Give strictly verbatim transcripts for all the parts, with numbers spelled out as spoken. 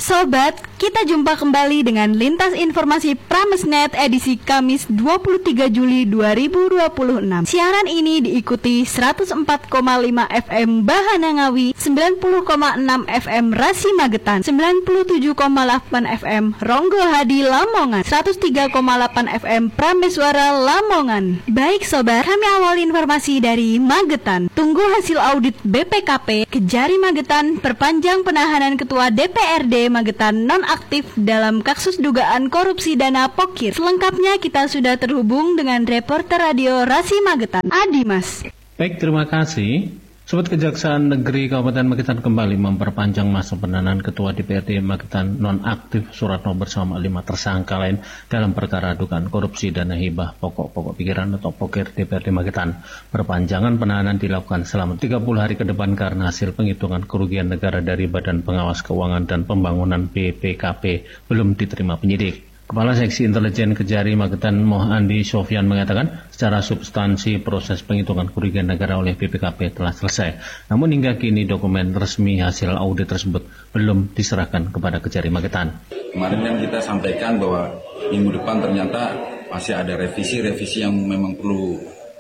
Sobat, kita jumpa kembali dengan Lintas Informasi Pramesnet edisi Kamis dua puluh tiga Juli dua ribu dua puluh enam. Siaran ini diikuti seratus empat koma lima F M Bahana Ngawi, sembilan puluh koma enam F M Rasi Magetan, sembilan puluh tujuh koma delapan F M Ronggo Hadi Lamongan, seratus tiga koma delapan F M Prameswara Lamongan. Baik sobat, kami awali informasi dari Magetan. Tunggu hasil audit B P K P Kejari Magetan perpanjang penahanan Ketua D P R D Magetan nonaktif dalam kasus dugaan korupsi dana pokir. Selengkapnya kita sudah terhubung dengan reporter radio Rasi Magetan, Adimas. Baik, terima kasih. Sobat, Kejaksaan Negeri Kabupaten Magetan kembali memperpanjang masa penahanan Ketua D P R D Magetan nonaktif Suratno bersama lima tersangka lain dalam perkara dugaan korupsi dana hibah pokok-pokok pikiran atau pokir D P R D Magetan. Perpanjangan penahanan dilakukan selama tiga puluh hari ke depan karena hasil penghitungan kerugian negara dari Badan Pengawas Keuangan dan Pembangunan B P K P belum diterima penyidik. Kepala Seksi Intelijen Kejari Magetan Mohandi Sofyan mengatakan secara substansi proses penghitungan kerugian negara oleh B P K P telah selesai. Namun hingga kini dokumen resmi hasil audit tersebut belum diserahkan kepada Kejari Magetan. Kemarin kan kita sampaikan bahwa minggu depan ternyata masih ada revisi-revisi yang memang perlu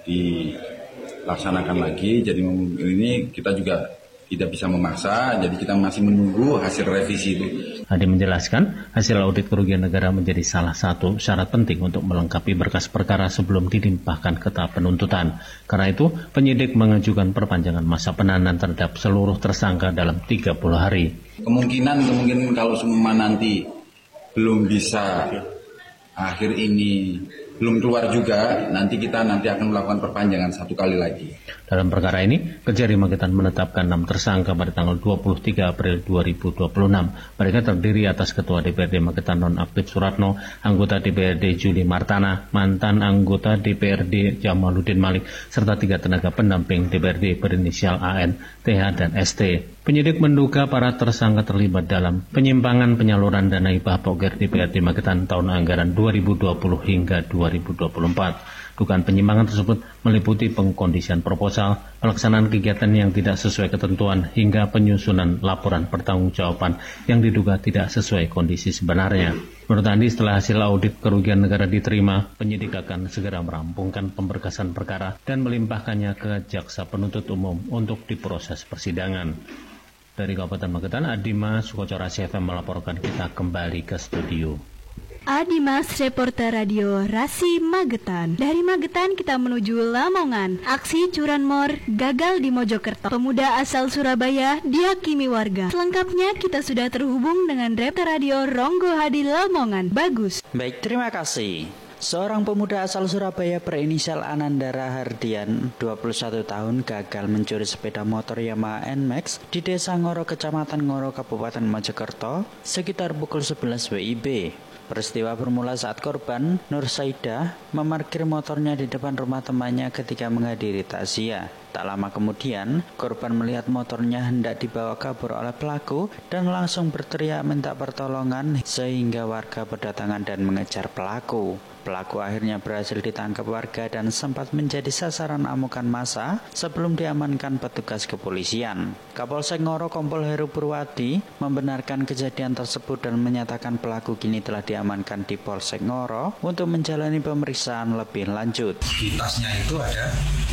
dilaksanakan lagi. Jadi ini kita juga tidak bisa memaksa, jadi kita masih menunggu hasil revisi itu. Hadi menjelaskan, hasil audit kerugian negara menjadi salah satu syarat penting untuk melengkapi berkas perkara sebelum dilimpahkan ke tahap penuntutan. Karena itu, penyidik mengajukan perpanjangan masa penahanan terhadap seluruh tersangka dalam tiga puluh hari. Kemungkinan, kemungkinan kalau semua nanti belum bisa akhir ini, belum keluar juga, nanti kita nanti akan melakukan perpanjangan satu kali lagi. Dalam perkara ini, Kejari Magetan menetapkan enam tersangka pada tanggal dua puluh tiga April dua ribu dua puluh enam. Mereka terdiri atas Ketua D P R D Magetan nonaktif Suratno, anggota D P R D Juli Martana, mantan anggota D P R D Jamaluddin Malik, serta tiga tenaga pendamping D P R D berinisial A N, T H, dan S T. Penyidik menduga para tersangka terlibat dalam penyimpangan penyaluran dana hibah pokir D P R D Magetan tahun anggaran dua ribu dua puluh hingga dua ribu dua puluh empat. Dugaan penyimpangan tersebut meliputi pengkondisian proposal, pelaksanaan kegiatan yang tidak sesuai ketentuan, hingga penyusunan laporan pertanggungjawaban yang diduga tidak sesuai kondisi sebenarnya. Menurut Andi, setelah hasil audit kerugian negara diterima, penyidik akan segera merampungkan pemberkasan perkara dan melimpahkannya ke Jaksa Penuntut Umum untuk diproses persidangan. Dari Kabupaten Magetan, Adimas Sukocora C F M melaporkan. Kita kembali ke studio. Adimas, reporter radio Rasi Magetan. Dari Magetan kita menuju Lamongan. Aksi curanmor gagal di Mojokerto. Pemuda asal Surabaya dihakimi warga. Selengkapnya kita sudah terhubung dengan reporter radio Ronggo Hadi Lamongan. Bagus. Baik, terima kasih. Seorang pemuda asal Surabaya berinisial Anandara Hardian, dua puluh satu tahun, gagal mencuri sepeda motor Yamaha N Max di Desa Ngoro, Kecamatan Ngoro, Kabupaten Mojokerto, sekitar pukul sebelas W I B. Peristiwa bermula saat korban, Nur Saidah, memarkir motornya di depan rumah temannya ketika menghadiri takziah. Tak lama kemudian, korban melihat motornya hendak dibawa kabur oleh pelaku dan langsung berteriak minta pertolongan sehingga warga berdatangan dan mengejar pelaku. Pelaku akhirnya berhasil ditangkap warga dan sempat menjadi sasaran amukan massa sebelum diamankan petugas kepolisian. Kapolsek Ngoro Kompol Heru Purwadi membenarkan kejadian tersebut dan menyatakan pelaku kini telah diamankan di Polsek Ngoro untuk menjalani pemeriksaan lebih lanjut. Di tasnya itu ada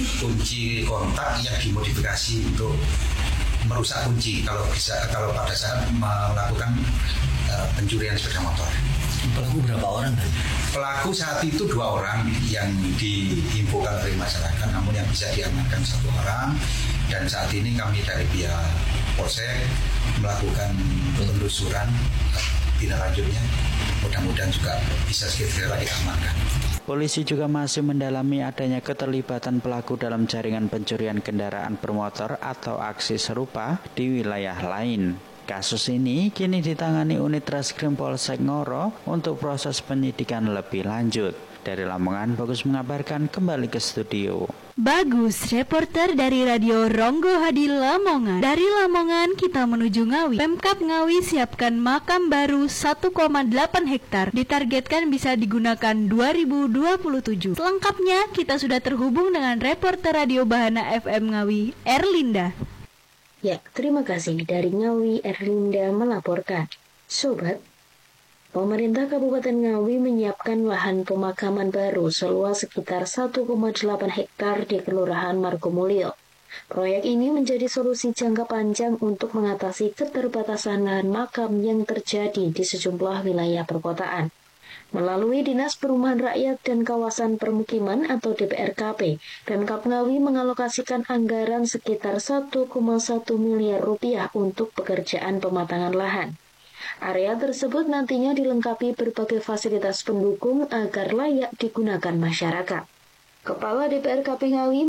kunci kontak yang dimodifikasi untuk merusak kunci kalau bisa kalau pada saat melakukan uh, pencurian sepeda motor. Pelaku berapa orang kan? Pelaku saat itu dua orang yang diinfokan oleh masyarakat, namun yang bisa diamankan satu orang. Dan saat ini kami dari pihak Polsek melakukan penelusuran tindak lanjutnya. Mudah-mudahan juga bisa segera diamankan. Polisi juga masih mendalami adanya keterlibatan pelaku dalam jaringan pencurian kendaraan bermotor atau aksi serupa di wilayah lain. Kasus ini kini ditangani unit Reskrim Polsek Ngoro untuk proses penyidikan lebih lanjut. Dari Lamongan, Bagus mengabarkan, kembali ke studio. Bagus, reporter dari radio Ronggo Hadi Lamongan. Dari Lamongan kita menuju Ngawi. Pemkab Ngawi siapkan makam baru satu koma delapan hektar. Ditargetkan bisa digunakan dua ribu dua puluh tujuh. Selengkapnya kita sudah terhubung dengan reporter radio Bahana F M Ngawi, Erlinda. Ya, terima kasih. Dari Ngawi, Erlinda melaporkan. Sobat, pemerintah Kabupaten Ngawi menyiapkan lahan pemakaman baru seluas sekitar satu koma delapan hektar di Kelurahan Margomulyo. Proyek ini menjadi solusi jangka panjang untuk mengatasi keterbatasan lahan makam yang terjadi di sejumlah wilayah perkotaan. Melalui Dinas Perumahan Rakyat dan Kawasan Permukiman atau D P R K P, Pemkab Ngawi mengalokasikan anggaran sekitar satu koma satu miliar rupiah untuk pekerjaan pematangan lahan. Area tersebut nantinya dilengkapi berbagai fasilitas pendukung agar layak digunakan masyarakat. Kepala D P R K P Ngawi